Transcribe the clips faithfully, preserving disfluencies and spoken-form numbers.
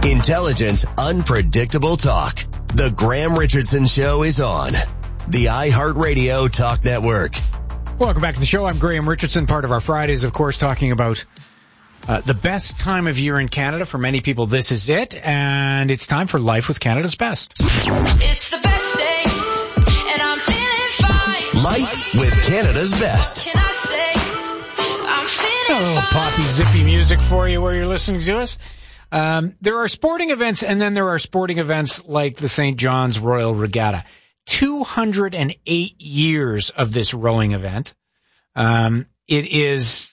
Intelligent, unpredictable talk. The Graham Richardson Show is on the iHeartRadio Talk Network. Welcome back to the show. I'm Graham Richardson. Part of our Fridays, of course, talking about uh, the best time of year in Canada. For many people, this is it. And it's time for Life with Canada's Best. It's the best day, and I'm feeling fine. Life with Canada's Best. Can I say I'm feeling A little fine? poppy, zippy music for you where you're listening to us. Um, there are sporting events, and then there are sporting events like the Saint John's Royal Regatta. two hundred eight years of this rowing event. Um, it is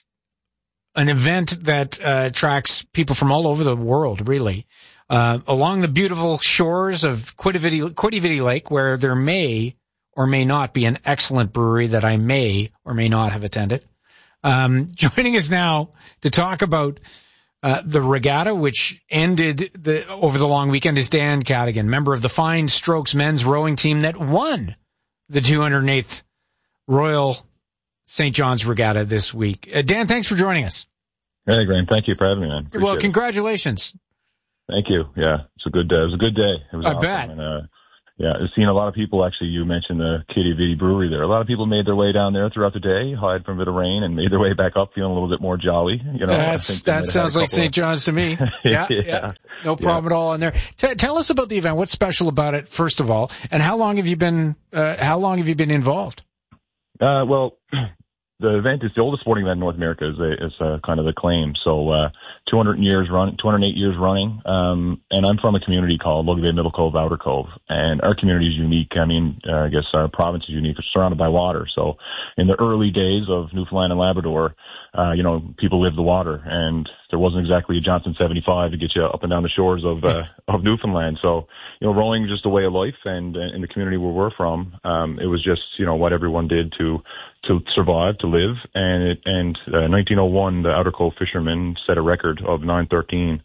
an event that uh, attracts people from all over the world, really, uh, along the beautiful shores of Quidi Quidi Lake, where there may or may not be an excellent brewery that I may or may not have attended. Um, joining us now to talk about Uh, the regatta, which ended the, over the long weekend, is Dan Cadigan, member of the Fine Strokes men's rowing team that won the two hundred eighth Royal Saint John's Regatta this week. Uh, Dan, thanks for joining us. Hey, Graham. Thank you for having me, man. Appreciate well, it. congratulations. Thank you. Yeah, it's a good. Uh, it was a good day. It was I awesome. bet. And, uh, yeah, I've seen a lot of people. Actually, you mentioned the Quidi Vidi Brewery there. A lot of people made their way down there throughout the day, hid from a bit of rain, and made their way back up feeling a little bit more jolly. You know, That's, I think they might that have sounds had a like couple Saint John's to me. Yeah, yeah. yeah. No problem Yeah. at all in there. T- tell us about the event. What's special about it, first of all, and how long have you been? Uh, how long have you been involved? Uh, well, the event is the oldest sporting event in North America. Is, a, is a, kind of the claim. So, uh, two hundred years run, two hundred eight years running. Um, and I'm from a community called Logan Bay, Middle Cove, Outer Cove, and our community is unique. I mean, uh, I guess our province is unique. It's surrounded by water. So, in the early days of Newfoundland and Labrador, uh, you know, people lived the water, and there wasn't exactly a Johnson seventy-five to get you up and down the shores of uh, of Newfoundland. So, you know, rowing was just a way of life, and uh, in the community where we're from, um, it was just, you know, what everyone did to to survive, to live. And it, and uh, nineteen oh one, the Outer Cove fishermen set a record of nine thirteen,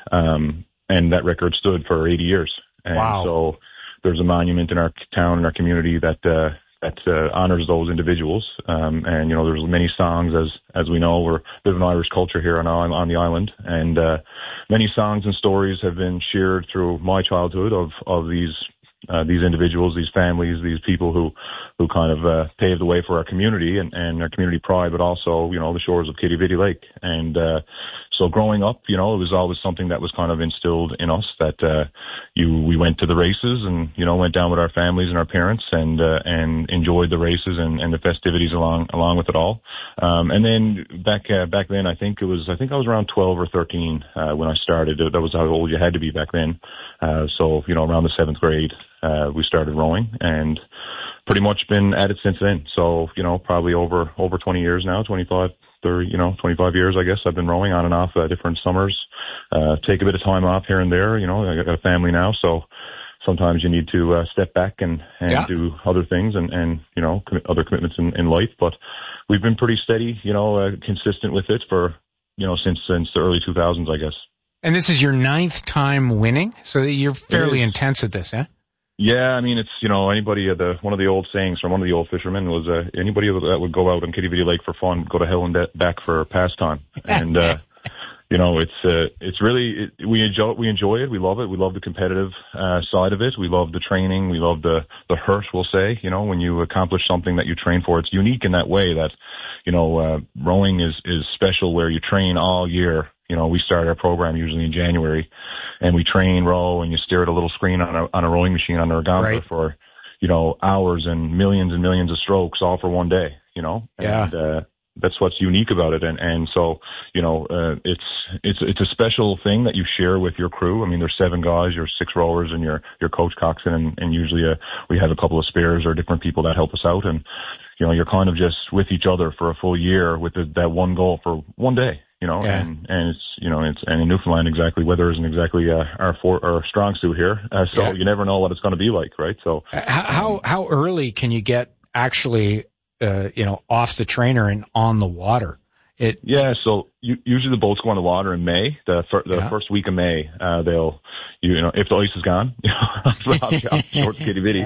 um, and that record stood for eighty years. And Wow. so there's a monument in our town, in our community, that uh, that uh, honors those individuals. Um, and, you know, there's many songs, as as we know, we're a bit of an Irish culture here on, on the island. And uh, many songs and stories have been shared through my childhood of, of these Uh, these individuals, these families, these people who, who kind of, uh, paved the way for our community and, and our community pride, but also, you know, the shores of Quidi Vidi Lake. And, uh, so growing up, you know, it was always something that was kind of instilled in us that, uh, you, we went to the races and, you know, went down with our families and our parents and, uh, and enjoyed the races and, and the festivities along, along with it all. Um, and then back, uh, back then, I think it was, I think I was around twelve or thirteen, uh, when I started. That was how old you had to be back then. Uh, so, you know, around the seventh grade. Uh, we started rowing and pretty much been at it since then. So, you know, probably over, over twenty years now, twenty-five, thirty, you know, twenty-five years, I guess. I've been rowing on and off, uh, different summers, uh, take a bit of time off here and there. You know, I got a family now, so sometimes you need to, uh, step back and, and Yeah. do other things and, and, you know, commit other commitments in, in life. But we've been pretty steady, you know, uh, consistent with it for, you know, since, since the early two thousands, I guess. And this is your ninth time winning, so you're fairly intense at this, yeah? Yeah, I mean, it's, you know, anybody, uh, the, one of the old sayings from one of the old fishermen was, uh, anybody that would go out on Quidi Vidi Lake for fun, go to hell and de- back for pastime. And, uh, you know, it's, uh, it's really, it, we enjoy, we enjoy it. We love it. We love the competitive, uh, side of it. We love the training. We love the, the hurt, we'll say, you know, when you accomplish something that you train for. It's unique in that way that, you know, uh, rowing is, is special where you train all year. You know, we start our program usually in January, and we train row, and you stare at a little screen on a on a rowing machine on the regatta Right. for, you know, hours and millions and millions of strokes, all for one day. You know, Yeah. and uh, that's what's unique about it. And and so, you know, uh, it's it's it's a special thing that you share with your crew. I mean, there's seven guys, you're six rowers, and your your coach coxswain, and, and usually uh, we have a couple of spares or different people that help us out, and you know, you're kind of just with each other for a full year with the, that one goal for one day. You know, Yeah. and, and it's, you know, it's, and in Newfoundland, exactly, weather isn't exactly, uh, our for, our strong suit here. Uh, so Yeah. you never know what it's going to be like, right? So. How, how, how early can you get actually, uh, you know, off the trainer and on the water? It, Yeah, so you, usually the boats go on the water in May, the, fir- the Yeah. first week of May. Uh, they'll, you, you know, if the ice is gone, you know, off, off short Quidi Vidi. Yeah.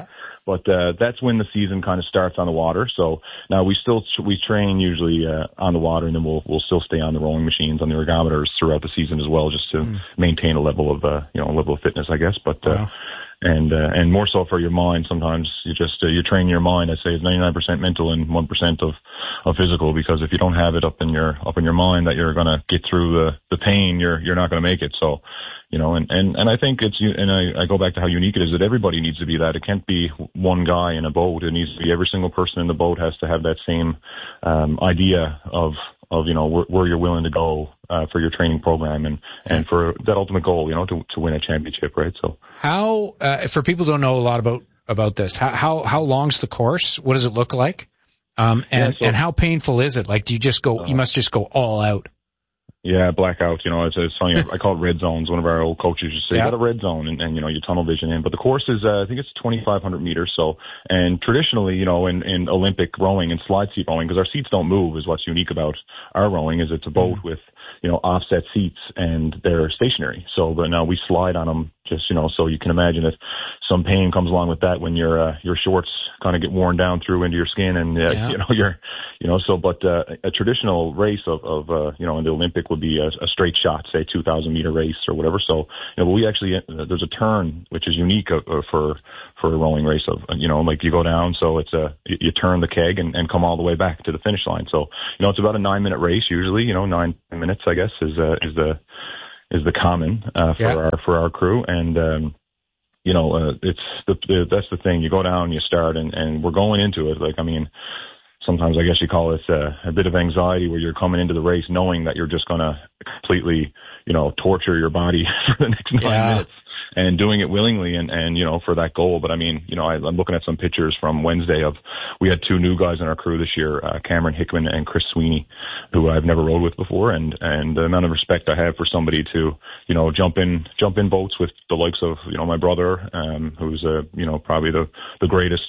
But uh, that's when the season kind of starts on the water. So now we still we train usually uh, on the water, and then we'll we'll still stay on the rowing machines, on the ergometers throughout the season as well, just to mm. maintain a level of uh, you know a level of fitness, I guess. But uh, wow. and uh, and more so for your mind. Sometimes you just uh, you train your mind. I say it's ninety-nine percent mental and one percent of of physical, because if you don't have it up in your up in your mind that you're going to get through the the pain, you're you're not going to make it. So. You know, and, and, and I think it's, and I, I go back to how unique it is that everybody needs to be that. It can't be one guy in a boat. It needs to be every single person in the boat has to have that same, um, idea of, of, you know, where, where you're willing to go, uh, for your training program and, and for that ultimate goal, you know, to, to win a championship, right? So. How, uh, for people who don't know a lot about, about this, how, how, how long's the course? What does it look like? Um, and, yeah, so, and how painful is it? Like, do you just go, uh, you must just go all out? Yeah, blackout, you know, it's, it's funny. I call it red zones. One of our old coaches used to say, yeah. you got a red zone and, and, you know, you tunnel vision in. But the course is, uh, I think it's twenty-five hundred meters. So, and traditionally, you know, in, in Olympic rowing and slide seat rowing, because our seats don't move is what's unique about our rowing, is it's a boat mm-hmm. with, you know, offset seats and they're stationary. So, but now we slide on them just, you know, so you can imagine if some pain comes along with that when your, uh, your shorts kind of get worn down through into your skin and, uh, yeah. you know, you're, you know, so, but, uh, a traditional race of, of, uh, you know, in the Olympic would be a, a straight shot, say two thousand meter race or whatever. So, you know, we actually, uh, there's a turn, which is unique uh, for, for a rowing race of, you know, like you go down. So it's a, you, you turn the keg and, and come all the way back to the finish line. So, you know, it's about a nine minute race usually, you know, nine minutes, I guess, is, uh, is the, is the common, uh, for yeah. our, for our crew. And, um, you know, uh, it's the, the, that's the thing. You go down, you start, and, and we're going into it. Like, I mean, sometimes I guess you call it uh, a bit of anxiety where you're coming into the race knowing that you're just going to completely, you know, torture your body for the next nine yeah. minutes. And doing it willingly and, and, you know, for that goal. But I mean, you know, I, I'm looking at some pictures from Wednesday of, we had two new guys in our crew this year, uh, Cameron Hickman and Chris Sweeney, who I've never rowed with before. And, and the amount of respect I have for somebody to, you know, jump in, jump in boats with the likes of, you know, my brother, um, who's, uh, you know, probably the, the greatest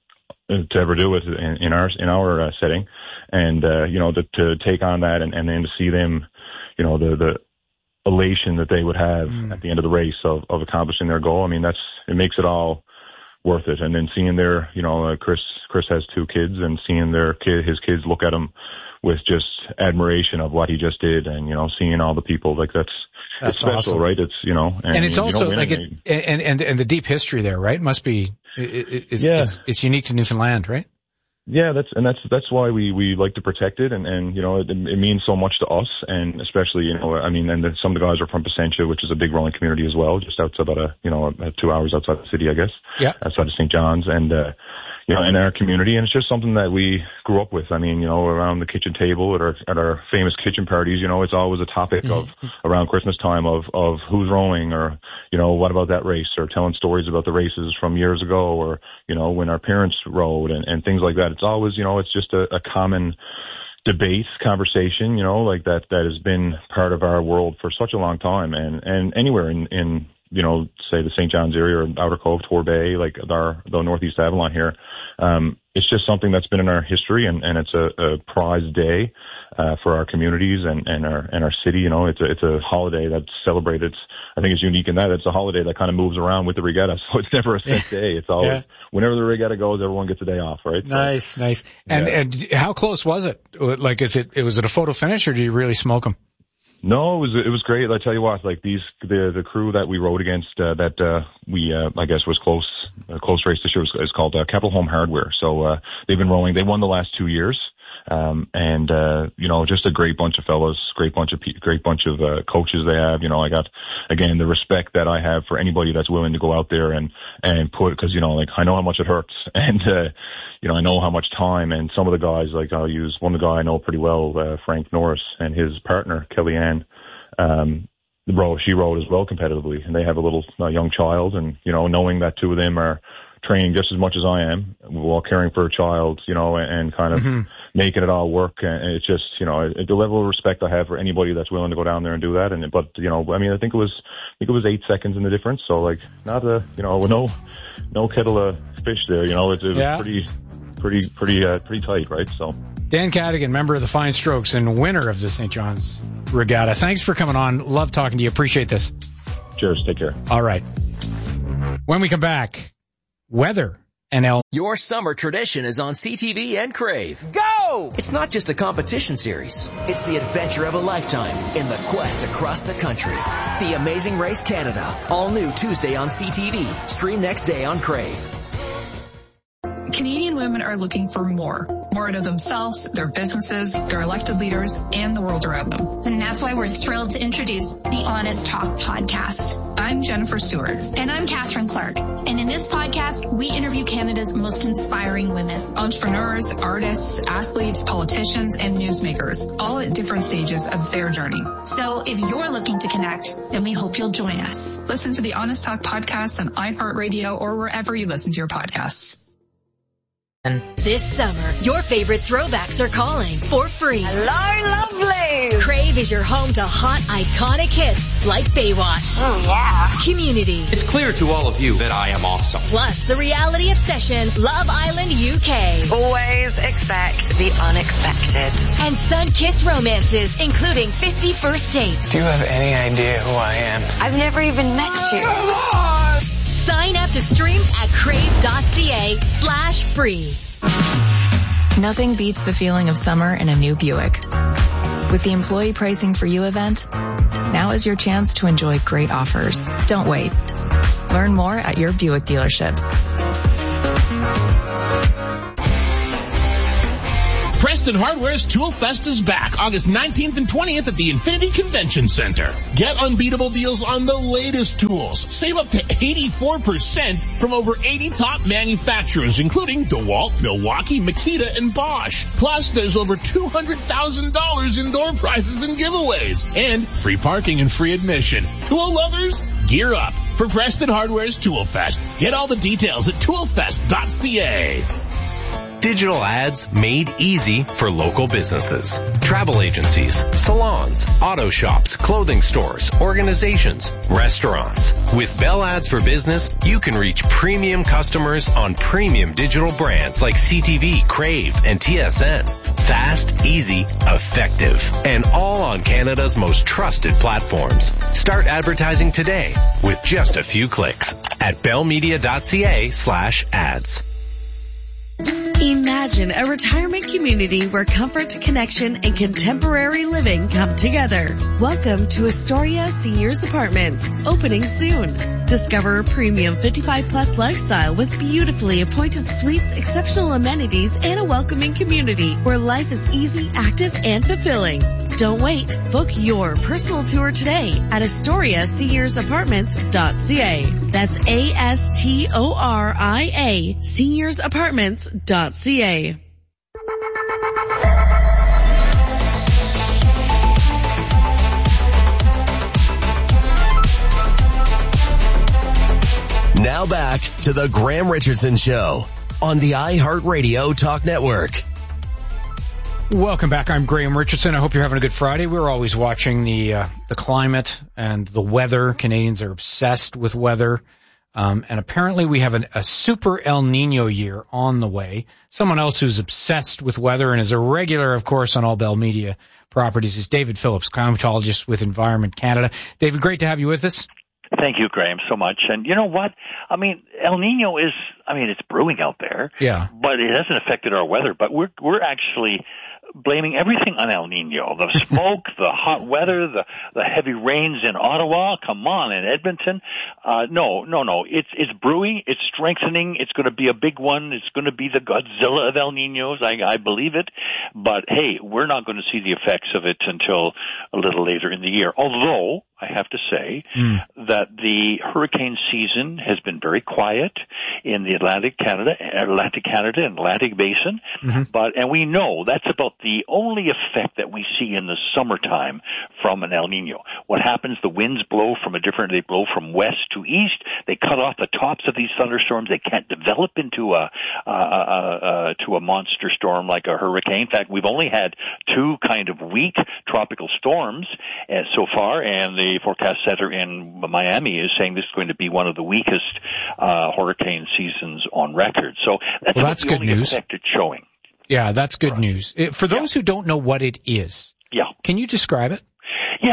to ever do it in, in our, in our uh, setting. And, uh, you know, to, to take on that and, and then to see them, you know, the, the, elation that they would have mm. at the end of the race of, of accomplishing their goal. I mean, that's, it makes it all worth it. And then seeing their, you know, uh, Chris, Chris has two kids, and seeing their kid, his kids look at him with just admiration of what he just did. And, you know, seeing all the people, like that's, that's it's special, awesome. Right? It's, you know, and, and it's also like it, it, and, and, and the deep history there, right? Must be, it, it's, yeah. it's, it's unique to Newfoundland, right? Yeah, that's, and that's, that's why we, we like to protect it. And, and, you know, it, it means so much to us. And especially, you know, I mean, and then some of the guys are from Placentia, which is a big rowing community as well, just outside about a, you know, a, two hours outside the city, I guess. Yeah. Outside of Saint John's. And, uh, you know, in our community. And it's just something that we grew up with. I mean, you know, around the kitchen table at our, at our famous kitchen parties, you know, it's always a topic of around Christmas time of, of who's rowing, or, you know, what about that race, or telling stories about the races from years ago, or, you know, when our parents rowed and, and things like that. It's always, you know, it's just a, a common debate, conversation, you know, like that, that has been part of our world for such a long time. And, and anywhere in, in, you know, say the Saint John's area or Outer Cove, Torbay, like our, the Northeast Avalon here. Um, it's just something that's been in our history, and, and it's a, a prized day, uh, for our communities and, and our, and our city. You know, it's a, it's a holiday that's celebrated. It's, I think it's unique in that it's a holiday that kind of moves around with the regatta. So it's never a set day. It's always, yeah. whenever the regatta goes, everyone gets a day off, right? Nice, so, nice. And, yeah. and how close was it? Like, is it, was it a photo finish, or did you really smoke them? No, it was it was great. I tell you what, like these the the crew that we rode against, uh, that uh, we uh, I guess was close a close race this year is, is called uh, Capital Home Hardware. So uh, they've been rowing. They won the last two years, um, and uh, you know, just a great bunch of fellas, great bunch of pe- great bunch of uh, coaches they have. You know, I got again the respect that I have for anybody that's willing to go out there and and put, because you know, like I know how much it hurts, and uh, you know, I know how much time. And some of the guys, like I'll use one of the guy I know pretty well, uh, Frank Norris, and his partner Kellyanne. Um, row, she rowed as well competitively, and they have a little uh, young child, and, you know, knowing that two of them are training just as much as I am while caring for a child, you know, and, and kind of mm-hmm. making it all work. And it's just, you know, the level of respect I have for anybody that's willing to go down there and do that. And, but, you know, I mean, I think it was, I think it was eight seconds in the difference. So like not a, you know, no, no kettle of fish there, you know, it, it was yeah. pretty, pretty, pretty, uh, pretty tight, right? So. Dan Cadigan, member of the Fine Strokes and winner of the Saint John's Regatta. Thanks for coming on. Love talking to you. Appreciate this. Cheers. Take care. All right. When we come back, weather and El. Your summer tradition is on C T V and Crave. Go! It's not just a competition series. It's the adventure of a lifetime in the quest across the country. The Amazing Race Canada. All new Tuesday on C T V. Stream next day on Crave. Canadian women are looking for more. More out of themselves, their businesses, their elected leaders, and the world around them. And that's why we're thrilled to introduce the Honest Talk podcast. I'm Jennifer Stewart. And I'm Catherine Clark. And in this podcast, we interview Canada's most inspiring women. Entrepreneurs, artists, athletes, politicians, and newsmakers, all at different stages of their journey. So if you're looking to connect, then we hope you'll join us. Listen to the Honest Talk podcast on iHeartRadio or wherever you listen to your podcasts. This summer, your favorite throwbacks are calling for free. Hello, lovely! Crave is your home to hot, iconic hits like Baywatch. Oh, yeah. Community. It's clear to all of you that I am awesome. Plus the reality obsession, Love Island U K. Always expect the unexpected. And sun-kissed romances, including fifty First Dates. Do you have any idea who I am? I've never even met you. Come on! Sign up to stream at crave.ca slash free. Nothing beats the feeling of summer in a new Buick. With the Employee Pricing for You event, now is your chance to enjoy great offers. Don't wait. Learn more at your Buick dealership. Preston Hardware's Tool Fest is back August nineteenth and twentieth at the Infinity Convention Center. Get unbeatable deals on the latest tools. Save up to eighty-four percent from over eighty top manufacturers, including DeWalt, Milwaukee, Makita, and Bosch. Plus, there's over two hundred thousand dollars in door prizes and giveaways. And free parking and free admission. Tool lovers, gear up for Preston Hardware's Tool Fest. Get all the details at tool fest dot c a. Digital ads made easy for local businesses. Travel agencies, salons, auto shops, clothing stores, organizations, restaurants. With Bell Ads for Business, you can reach premium customers on premium digital brands like C T V, Crave, and T S N. Fast, easy, effective, and all on Canada's most trusted platforms. Start advertising today with just a few clicks at bellmedia.ca slash ads. Imagine a retirement community where comfort, connection, and contemporary living come together. Welcome to Astoria Seniors Apartments, opening soon. Discover a premium fifty-five plus lifestyle with beautifully appointed suites, exceptional amenities, and a welcoming community where life is easy, active, and fulfilling. Don't wait. Book your personal tour today at astoria seniors apartments dot c a. That's A S T O R I A, seniors apartments dot c a. Now back to the Graham Richardson Show on the iHeartRadio Talk Network. Welcome back. I'm Graham Richardson. I hope you're having a good Friday. We're always watching the uh, the climate and the weather. Canadians are obsessed with weather. Um, and apparently we have an, a super El Nino year on the way. Someone else who's obsessed with weather and is a regular, of course, on all Bell Media properties is David Phillips, climatologist with Environment Canada. David, great to have you with us. Thank you, Graham, so much. And you know what? I mean, El Nino is, I mean, it's brewing out there. Yeah. But it hasn't affected our weather. But we're, we're actually blaming everything on El Nino. The smoke, the hot weather, the, the heavy rains in Ottawa. Come on, in Edmonton. Uh, no, no, no. It's, it's brewing. It's strengthening. It's going to be a big one. It's going to be the Godzilla of El Ninos. I, I believe it. But hey, we're not going to see the effects of it until a little later in the year. Although, I have to say mm. that the hurricane season has been very quiet in the Atlantic Canada, Atlantic Canada and Atlantic Basin. Mm-hmm. But, and we know that's about the only effect that we see in the summertime from an El Nino. What happens, the winds blow from a different, they blow from west to east. They cut off the tops of these thunderstorms. They can't develop into a, uh, uh, uh, to a monster storm like a hurricane. In fact, we've only had two kind of weak tropical storms uh, so far, and the The forecast center in Miami is saying this is going to be one of the weakest uh, hurricane seasons on record. So that's, well, that's the good only news. effect it's showing. Yeah, that's good right. news. For those yeah. who don't know what it is, yeah. can you describe it? Yeah,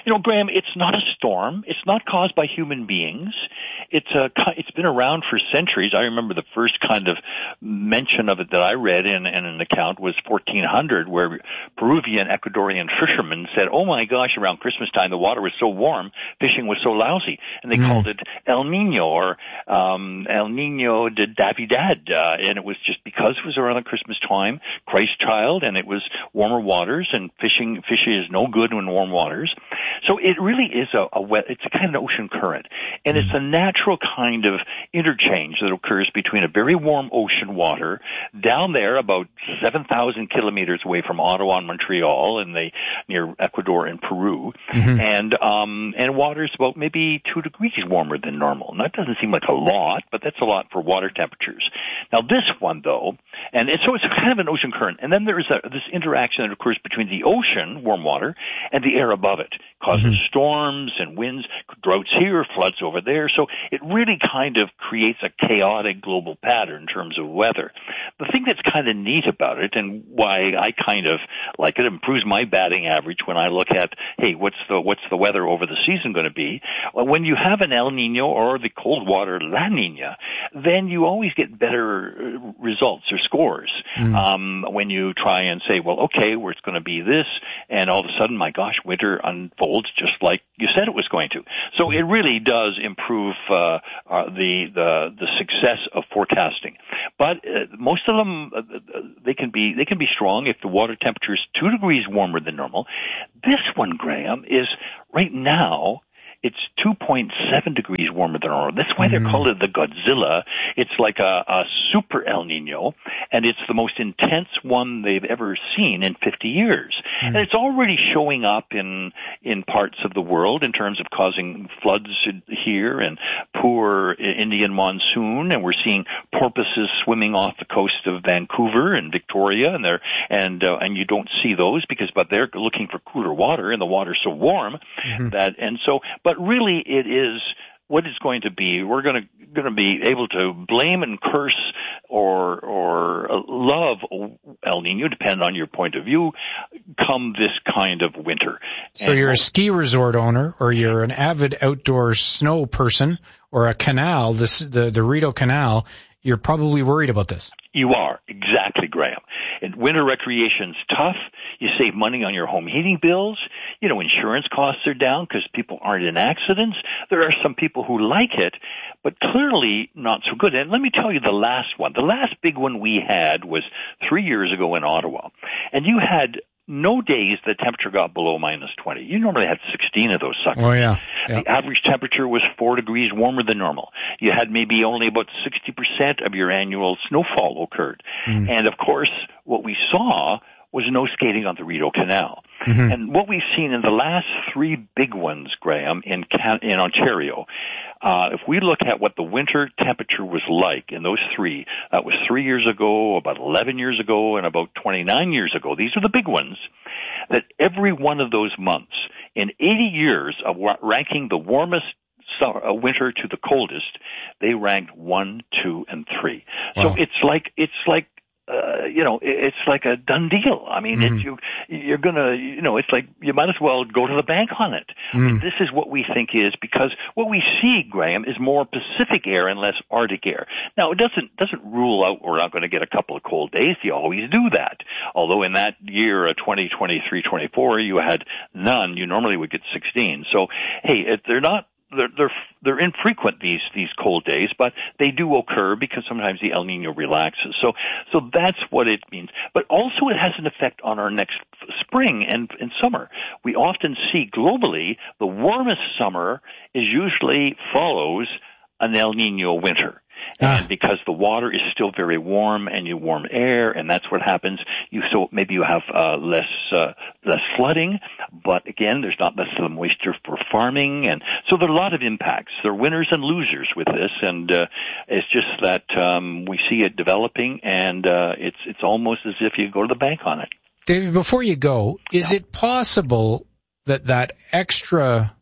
You know, Graham, it's not a storm. It's not caused by human beings. It's a, it's been around for centuries. I remember the first kind of mention of it that I read in, in an account was fourteen hundred, where Peruvian, Ecuadorian fishermen said, oh my gosh, around Christmas time the water was so warm, fishing was so lousy, and they mm. called it El Nino, or um, El Nino de Navidad, uh, and it was just because it was around Christmas time, Christ child, and it was warmer waters, and fishing fishing is no good in warm waters. So it really is a, a wet, it's a kind of ocean current, and mm. it's a natural kind of interchange that occurs between a very warm ocean water down there about seven thousand kilometers away from Ottawa and Montreal, and they near Ecuador and Peru, mm-hmm. and um, and water is about maybe two degrees warmer than normal. And that doesn't seem like a lot, but that's a lot for water temperatures. Now this one though, and, and so it's kind of an ocean current, and then there's a, this interaction that occurs between the ocean, warm water, and the air above it, causes mm-hmm. storms and winds, droughts here, floods over there. So it really kind of creates a chaotic global pattern in terms of weather. The thing that's kind of neat about it, and why I kind of like it, improves my batting average when I look at, hey, what's the what's the weather over the season going to be? Well, when you have an El Nino or the cold water La Nina, then you always get better results or scores. Mm. Um, when you try and say, well, okay, well, it's going to be this, and all of a sudden, my gosh, winter unfolds just like you said it was going to. So it really does improve uh, uh, the the the success of forecasting. But uh, most of them, uh, they can be they can be strong if the water temperature is two degrees warmer than normal. This one, Graham, is right now, it's two point seven degrees warmer than normal. That's why mm-hmm. they call it the Godzilla. It's like a, a super El Nino, and it's the most intense one they've ever seen in fifty years. Mm-hmm. And it's already showing up in in parts of the world in terms of causing floods here and poor Indian monsoon, and we're seeing porpoises swimming off the coast of Vancouver and Victoria, and they're and uh, and you don't see those because but they're looking for cooler water, and the water's so warm mm-hmm. that and so but But really, it is what it's going to be. We're going to going to be able to blame and curse or or love El Nino, depending on your point of view, come this kind of winter. So and you're a ski resort owner, or you're an avid outdoor snow person, or a canal, this the the Rideau Canal. You're probably worried about this. You are, exactly, Graham. And winter recreation's tough. You save money on your home heating bills. You know, insurance costs are down because people aren't in accidents. There are some people who like it, but clearly not so good. And let me tell you the last one. The last big one we had was three years ago in Ottawa. And you had no days the temperature got below minus twenty. You normally had sixteen of those suckers. Oh, yeah. yeah. The average temperature was four degrees warmer than normal. You had maybe only about sixty percent of your annual snowfall occurred. Mm. And, of course, what we saw was no skating on the Rideau Canal. Mm-hmm. And what we've seen in the last three big ones, Graham, in Can- in Ontario, uh, if we look at what the winter temperature was like in those three, that was three years ago, about eleven years ago, and about twenty-nine years ago. These are the big ones. That every one of those months, in eighty years of ranking the warmest summer, winter to the coldest, they ranked one, two, and three. Wow. So it's like it's like. Uh, you know, it's like a done deal. I mean, mm-hmm. it's, you, you're gonna, you know, it's like you might as well go to the bank on it. Mm. I mean, this is what we think is because what we see, Graham, is more Pacific air and less Arctic air. Now, it doesn't doesn't rule out we're not going to get a couple of cold days. You always do that. Although in that year, uh, twenty twenty-three twenty-four, you had none. You normally would get sixteen. So, hey, if they're not. They're, they're, they're infrequent, these, these cold days, but they do occur because sometimes the El Nino relaxes. So, so that's what it means. But also it has an effect on our next spring and, and summer. We often see globally the warmest summer is usually follows an El Nino winter. And because the water is still very warm and you warm air, and that's what happens. You so maybe you have uh, less uh, less flooding, but again, there's not less of the moisture for farming, and so there are a lot of impacts. There are winners and losers with this, and uh, it's just that um, we see it developing, and uh, it's it's almost as if you go to the bank on it. David, before you go, is yeah. it possible that that extra?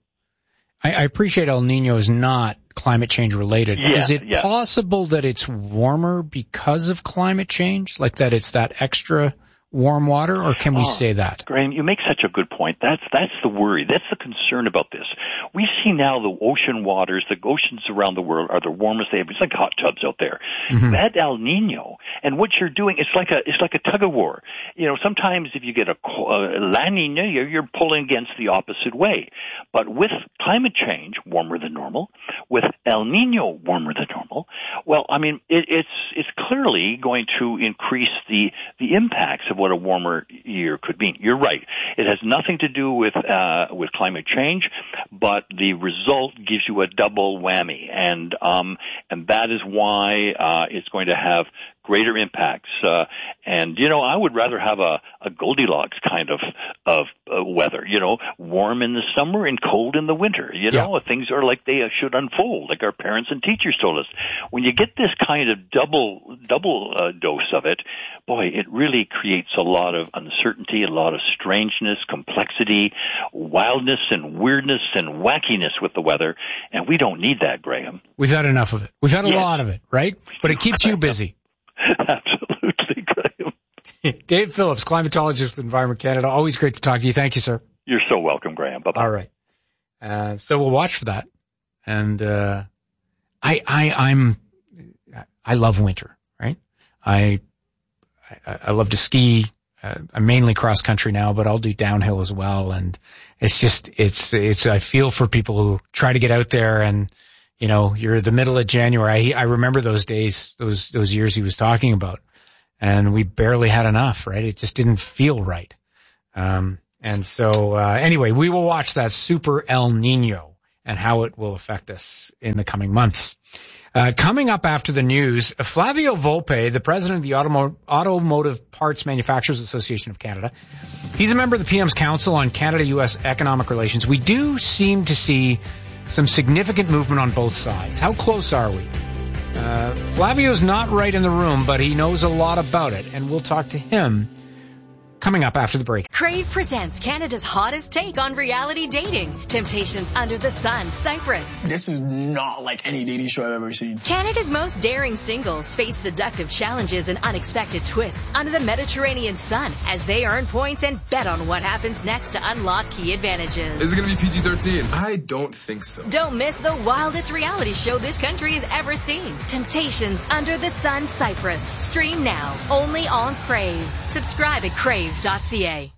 I, I appreciate El Nino is not climate change related. Yeah, is it yeah. possible that it's warmer because of climate change? Like that it's that extra warm water, or can we oh, say that? Graham, you make such a good point. That's that's the worry. That's the concern about this. We see now the ocean waters, the oceans around the world are the warmest they ever. It's like hot tubs out there. Mm-hmm. That El Nino, and what you're doing, it's like a it's like a tug of war. You know, sometimes if you get a, a La Nina, you're, you're pulling against the opposite way. But with climate change, warmer than normal, with El Nino, warmer than normal, well, I mean, it, it's it's clearly going to increase the the impacts of what a warmer year could mean. You're right. It has nothing to do with uh, with climate change, but the result gives you a double whammy, and um, and that is why uh, it's going to have greater impacts. Uh, and, you know, I would rather have a, a Goldilocks kind of, of uh, weather, you know, warm in the summer and cold in the winter. You know, yeah. Things are like they should unfold, like our parents and teachers told us. When you get this kind of double, double uh, dose of it, boy, it really creates a lot of uncertainty, a lot of strangeness, complexity, wildness and weirdness and wackiness with the weather. And we don't need that, Graham. We've had enough of it. We've had a yes. lot of it, right? But it keeps you busy. Absolutely, Graham. Dave Phillips, climatologist with Environment Canada. Always great to talk to you. Thank you, sir. You're so welcome, Graham. Bye-bye. All right. Uh, so we'll watch for that. And, uh, I, I, I'm, I love winter, right? I, I, I love to ski. Uh, I'm mainly cross country now, but I'll do downhill as well. And it's just, it's, it's, I feel for people who try to get out there and, you know, you're the middle of January. I, I remember those days, those, those years he was talking about, and we barely had enough, right? It just didn't feel right. Um, and so, uh, anyway, we will watch that super El Nino and how it will affect us in the coming months. Uh, coming up after the news, Flavio Volpe, the president of the Automo- Automotive Parts Manufacturers Association of Canada. He's a member of the P M's Council on Canada-U S Economic Relations. We do seem to see some significant movement on both sides. How close are we? Uh, Flavio's not right in the room, but he knows a lot about it, and we'll talk to him coming up after the break. Crave presents Canada's hottest take on reality dating. Temptations Under the Sun, Cyprus. This is not like any dating show I've ever seen. Canada's most daring singles face seductive challenges and unexpected twists under the Mediterranean sun as they earn points and bet on what happens next to unlock key advantages. Is it going to be P G thirteen? I don't think so. Don't miss the wildest reality show this country has ever seen. Temptations Under the Sun, Cyprus. Stream now, only on Crave. Subscribe at crave dot c a.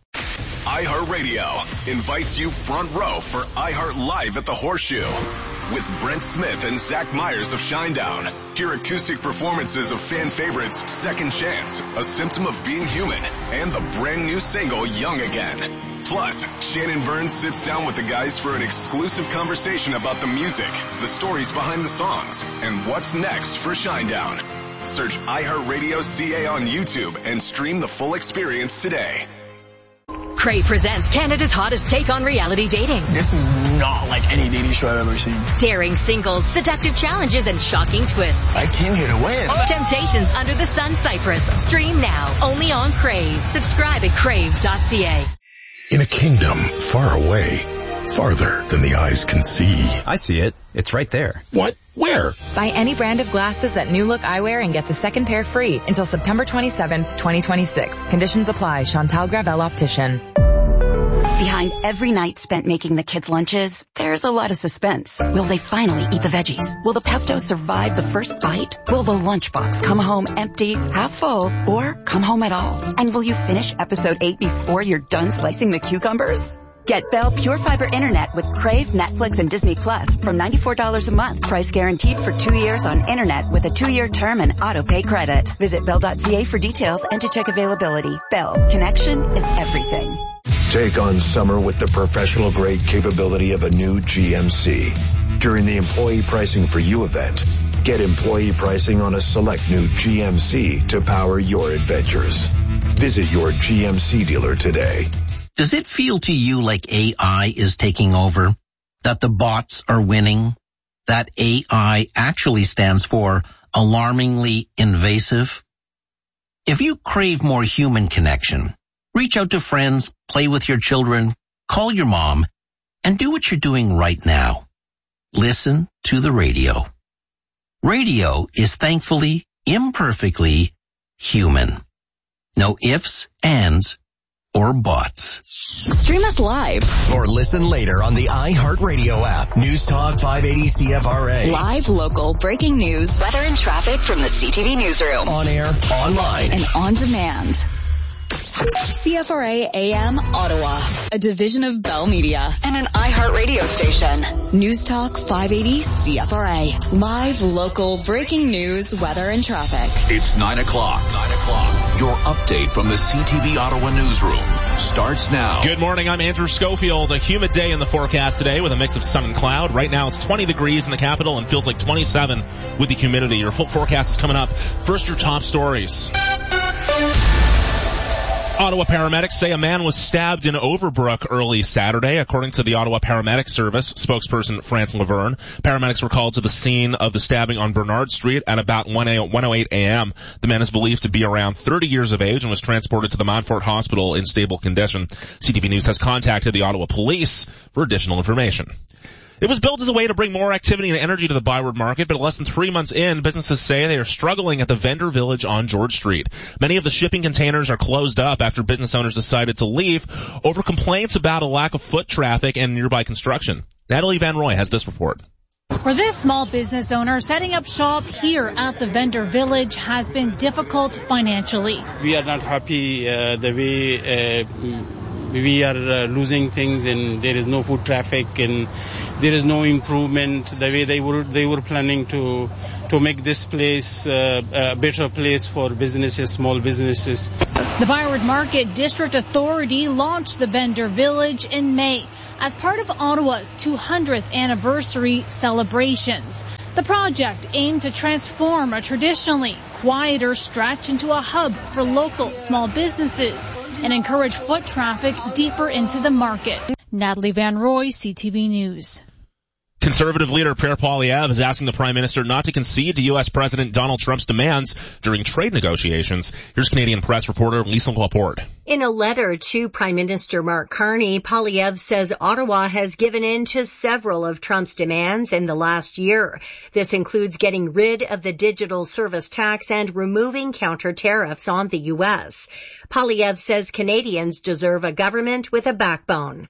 iHeartRadio invites you front row for iHeart Live at the Horseshoe with Brent Smith and Zach Myers of Shinedown. Hear acoustic performances of fan favorites Second Chance, A Symptom of Being Human, and the brand new single Young Again. Plus, Shannon Burns sits down with the guys for an exclusive conversation about the music, the stories behind the songs, and what's next for Shinedown. Search iHeartRadio C A on YouTube and stream the full experience today. Crave presents Canada's hottest take on reality dating. This is not like any dating show I've ever seen. Daring singles, seductive challenges, and shocking twists. I came here to win. Temptations Under the Sun, Cyprus. Stream now, only on Crave. Subscribe at crave dot c a. In a kingdom far away, farther than the eyes can see. I see it. It's right there. What? Where? Buy any brand of glasses at New Look Eyewear and get the second pair free until September twenty-seventh, twenty twenty-six. Conditions apply. Chantal Gravel Optician. Behind every night spent making the kids' lunches, there's a lot of suspense. Will they finally eat the veggies? Will the pesto survive the first bite? Will the lunchbox come home empty, half full, or come home at all? And will you finish episode eight before you're done slicing the cucumbers? Get Bell Pure Fiber Internet with Crave, Netflix, and Disney Plus from ninety-four dollars a month. Price guaranteed for two years on Internet with a two-year term and auto-pay credit. Visit bell dot c a for details and to check availability. Bell. Connection is everything. Take on summer with the professional-grade capability of a new G M C. During the Employee Pricing for You event, get employee pricing on a select new G M C to power your adventures. Visit your G M C dealer today. Does it feel to you like A I is taking over? That the bots are winning? That A I actually stands for alarmingly invasive? If you crave more human connection, reach out to friends, play with your children, call your mom, and do what you're doing right now. Listen to the radio. Radio is thankfully, imperfectly human. No ifs, ands, or buts. Stream us live. Or listen later on the iHeartRadio app. News Talk five eighty C F R A. Live, local, breaking news, weather and traffic from the C T V Newsroom. On air, online, and on demand. C F R A A M Ottawa, a division of Bell Media and an iHeartRadio station. News Talk five eighty C F R A. Live, local, breaking news, weather, and traffic. It's nine o'clock. nine o'clock. Your update from the C T V Ottawa newsroom starts now. Good morning. I'm Andrew Schofield. A humid day in the forecast today with a mix of sun and cloud. Right now it's twenty degrees in the capital and feels like twenty-seven with the humidity. Your full forecast is coming up. First, your top stories. Ottawa paramedics say a man was stabbed in Overbrook early Saturday, according to the Ottawa Paramedic Service spokesperson France Laverne. Paramedics were called to the scene of the stabbing on Bernard Street at about one oh eight a.m. The man is believed to be around thirty years of age and was transported to the Montfort Hospital in stable condition. C T V News has contacted the Ottawa Police for additional information. It was built as a way to bring more activity and energy to the Byward Market, but less than three months in, businesses say they are struggling at the vendor village on George Street. Many of the shipping containers are closed up after business owners decided to leave over complaints about a lack of foot traffic and nearby construction. Natalie Van Roy has this report. For this small business owner, setting up shop here at the vendor village has been difficult financially. We are not happy uh, the way uh, we are uh, losing things, and there is no foot traffic, and there is no improvement the way they were they were planning to to make this place uh, a better place for businesses, small businesses. The Byward Market District Authority launched the vendor village in May as part of Ottawa's two hundredth anniversary celebrations. The project aimed to transform a traditionally quieter stretch into a hub for local small businesses and encourage foot traffic deeper into the market. Natalie Van Roy, C T V News. Conservative leader Pierre Poilievre is asking the Prime Minister not to concede to U S President Donald Trump's demands during trade negotiations. Here's Canadian Press reporter Lisa Laporte. In a letter to Prime Minister Mark Carney, Poilievre says Ottawa has given in to several of Trump's demands in the last year. This includes getting rid of the digital service tax and removing counter tariffs on the U S. Poilievre says Canadians deserve a government with a backbone.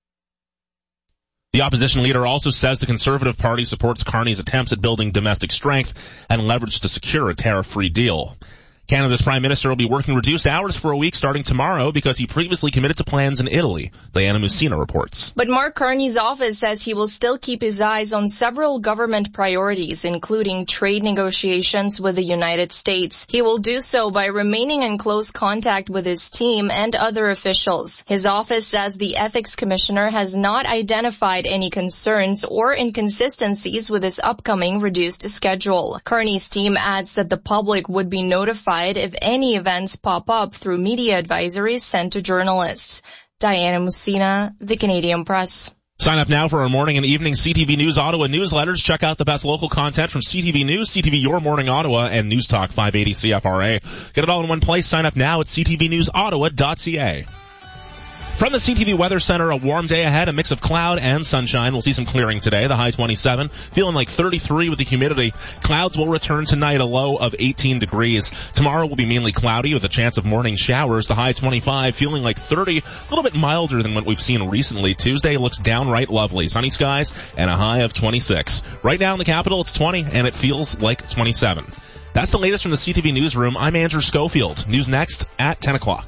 The opposition leader also says the Conservative Party supports Carney's attempts at building domestic strength and leverage to secure a tariff-free deal. Canada's Prime Minister will be working reduced hours for a week starting tomorrow because he previously committed to plans in Italy. Diana Musina reports. But Mark Carney's office says he will still keep his eyes on several government priorities, including trade negotiations with the United States. He will do so by remaining in close contact with his team and other officials. His office says the Ethics Commissioner has not identified any concerns or inconsistencies with his upcoming reduced schedule. Carney's team adds that the public would be notified if any events pop up through media advisories sent to journalists. Diana Musina, The Canadian Press. Sign up now for our morning and evening C T V News Ottawa newsletters. Check out the best local content from C T V News, C T V Your Morning Ottawa, and News Talk five eighty C F R A. Get it all in one place. Sign up now at c t v news ottawa dot c a. From the C T V Weather Center, a warm day ahead, a mix of cloud and sunshine. We'll see some clearing today, the high twenty-seven, feeling like thirty-three with the humidity. Clouds will return tonight, a low of eighteen degrees. Tomorrow will be mainly cloudy with a chance of morning showers, the high twenty-five, feeling like thirty, a little bit milder than what we've seen recently. Tuesday looks downright lovely, sunny skies and a high of twenty-six. Right now in the capital, it's twenty and it feels like twenty-seven. That's the latest from the C T V Newsroom. I'm Andrew Schofield. News next at ten o'clock.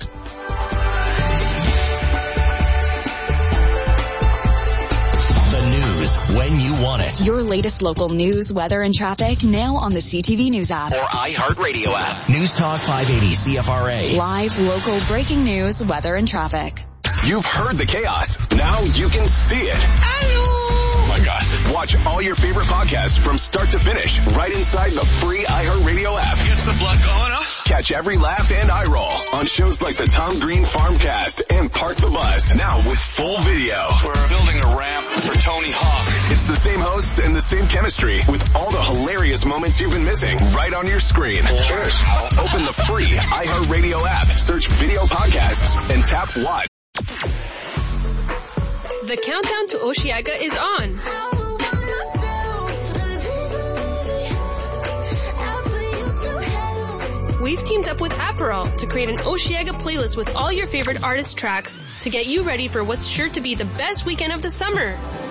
When you want it. Your latest local news, weather, and traffic now on the C T V News app. Or iHeartRadio app. News Talk five eighty C F R A. Live, local, breaking news, weather, and traffic. You've heard the chaos. Now you can see it. Oh my God. Watch all your favorite podcasts from start to finish right inside the free iHeartRadio app. Gets the blood going, huh? Catch every laugh and eye roll on shows like the Tom Green Farmcast and Park the Bus, now with full video. We're building a ramp for Tony Hawk. It's the same hosts and the same chemistry with all the hilarious moments you've been missing right on your screen. Cheers. Open the free iHeartRadio app, search video podcasts, and tap watch. The countdown to Osheaga is on. we've teamed up with Aperol to create an Osheaga playlist with all your favorite artist tracks to get you ready for what's sure to be the best weekend of the summer.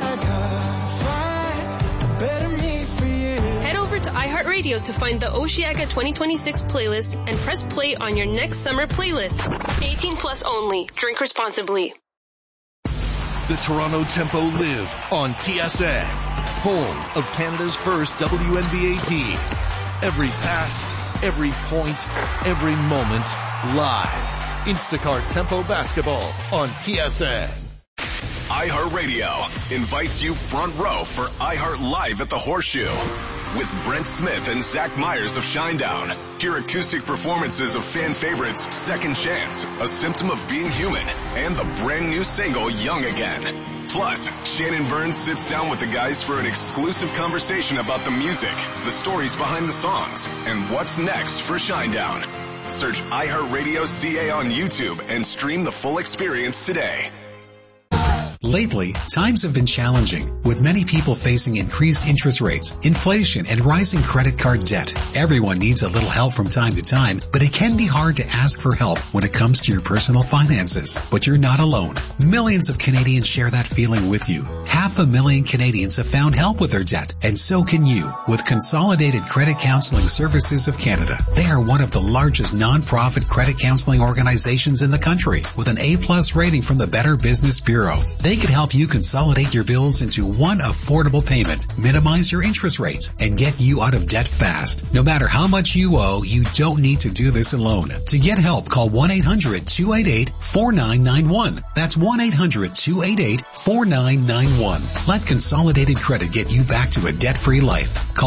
Head over to iHeartRadio to find the Osheaga twenty twenty-six playlist and press play on your next summer playlist. eighteen plus only. Drink responsibly. The Toronto Tempo live on T S N, home of Canada's first W N B A team. Every pass, every point, every moment, live. Instacart Tempo Basketball on T S N. iHeartRadio invites you front row for iHeart Live at the Horseshoe. With Brent Smith and Zach Myers of Shinedown. Hear acoustic performances of fan favorites Second Chance, A Symptom of Being Human, and the brand new single Young Again. Plus, Shannon Burns sits down with the guys for an exclusive conversation about the music, the stories behind the songs, and what's next for Shinedown. Search iHeartRadio C A on YouTube and stream the full experience today. Lately, times have been challenging, with many people facing increased interest rates, inflation, and rising credit card debt. Everyone needs a little help from time to time, but it can be hard to ask for help when it comes to your personal finances. But you're not alone. Millions of Canadians share that feeling with you. Half a million Canadians have found help with their debt, and so can you, with Consolidated Credit Counseling Services of Canada. They are one of the largest non-profit credit counseling organizations in the country, with an A-plus rating from the Better Business Bureau. They can help you consolidate your bills into one affordable payment, minimize your interest rates, and get you out of debt fast. No matter how much you owe, you don't need to do this alone. To get help, call one eight hundred two eight eight four nine nine one. That's one eight hundred two eight eight four nine nine one. Let Consolidated Credit get you back to a debt-free life. Call